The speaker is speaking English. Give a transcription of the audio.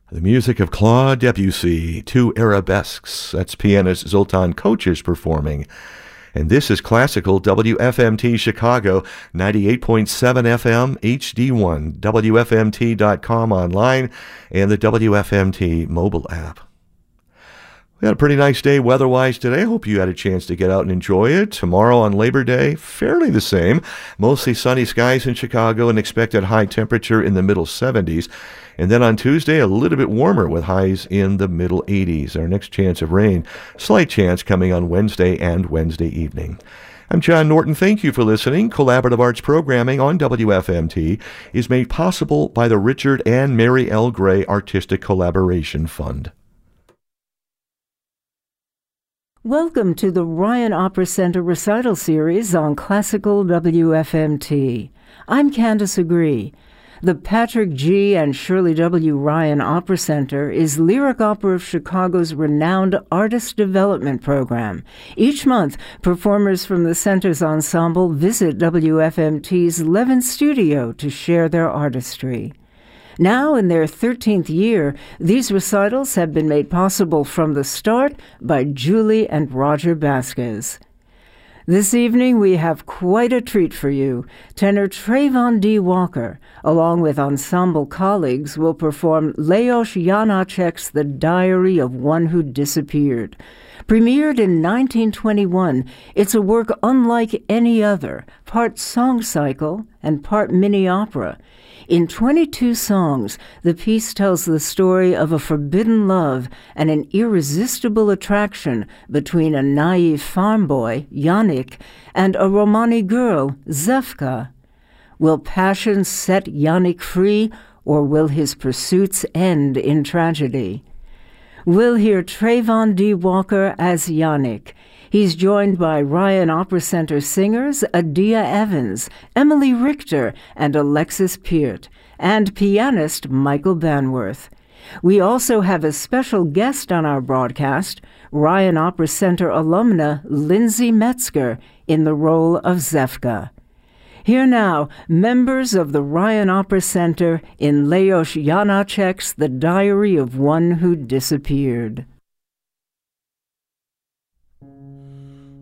The music of Claude Debussy, two arabesques. That's pianist Zoltan Koch performing. And this is classical WFMT Chicago, 98.7 FM, HD1, WFMT.com online, and the WFMT mobile app. We had a pretty nice day weather-wise today. I hope you had a chance to get out and enjoy it. Tomorrow on Labor Day, fairly the same. Mostly sunny skies in Chicago and expected high temperature in the middle 70s. And then on Tuesday, a little bit warmer with highs in the middle 80s. Our next chance of rain, slight chance coming on Wednesday and Wednesday evening. I'm John Norton. Thank you for listening. Collaborative Arts programming on WFMT is made possible by the Richard and Mary L. Gray Artistic Collaboration Fund. Welcome to the Ryan Opera Center recital series on Classical WFMT. I'm Candace Agree. The Patrick G. and Shirley W. Ryan Opera Center is Lyric Opera of Chicago's renowned artist development program. Each month, performers from the center's ensemble visit WFMT's Levin Studio to share their artistry. Now, in their 13th year, these recitals have been made possible from the start by Julie and Roger Vasquez. This evening, we have quite a treat for you. Tenor Trayvon D. Walker, along with ensemble colleagues, will perform Leos Janáček's The Diary of One Who Disappeared. Premiered in 1921, it's a work unlike any other, part song cycle and part mini-opera. In 22 songs, the piece tells the story of a forbidden love and an irresistible attraction between a naive farm boy, Yannick, and a Romani girl, Zefka. Will passion set Yannick free, or will his pursuits end in tragedy? We'll hear Trayvon D. Walker as Yannick. He's joined by Ryan Opera Center singers Adia Evans, Emily Richter, and Alexis Peart, and pianist Michael Banworth. We also have a special guest on our broadcast, Ryan Opera Center alumna Lindsay Metzger, in the role of Zefka. Here now, members of the Ryan Opera Center in Leos Janáček's The Diary of One Who Disappeared.